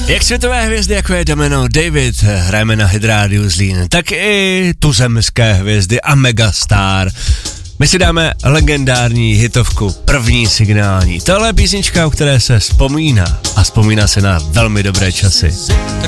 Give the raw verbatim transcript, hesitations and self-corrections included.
Jak světové hvězdy, jako je Domino David, hrajeme na Hit Radio Zlín, tak i tuzemské hvězdy a megastar. My si dáme legendární hitovku, první signální. Tohle je písnička, o které se vzpomíná a vzpomíná se na velmi dobré časy.